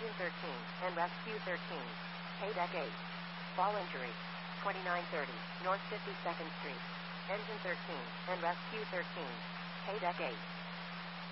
Engine 13 and Rescue 13. Paydeck 8. Fall injury. 2930 North 52nd Street. Engine 13 and Rescue 13. Paydeck 8.